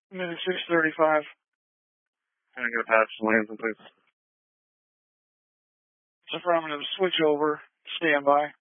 Minute 6:35. Can I get a patch to Lansing, please? It's affirmative. Switch over. Stand by.